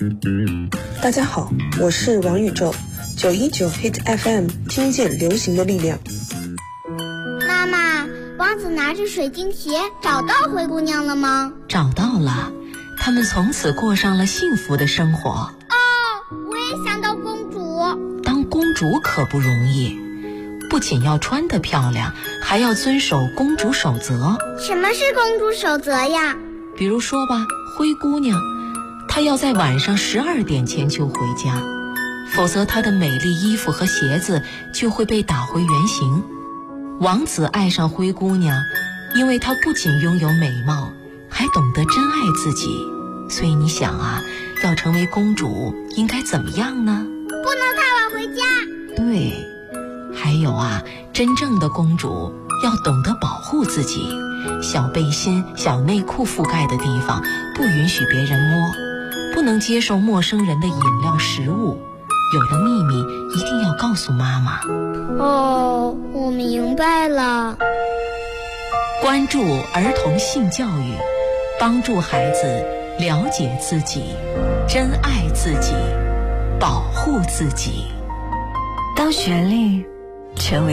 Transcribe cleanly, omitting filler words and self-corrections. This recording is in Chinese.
大家好，我是王宇宙，919 Hit FM 听见流行的力量。 妈妈，王子拿着水晶鞋找到灰姑娘了吗？ 找到了，他们从此过上了幸福的生活。 哦，我也想当公主。 当公主可不容易，不仅要穿得漂亮，还要遵守公主守则。 什么是公主守则呀？ 比如说吧，灰姑娘，她要在晚上12点前就回家，否则她的美丽衣服和鞋子就会被打回原形。王子爱上灰姑娘，因为她不仅拥有美貌，还懂得珍爱自己。所以你想啊，要成为公主应该怎么样呢？ 不能太晚回家。 对，还有啊，真正的公主要懂得保护自己，小背心、小内裤覆盖的地方不允许别人摸，不能接受陌生人的饮料、食物，有了秘密一定要告诉妈妈。 哦，我明白了。 关注儿童性教育，帮助孩子了解自己，珍爱自己，保护自己。 当旋律成为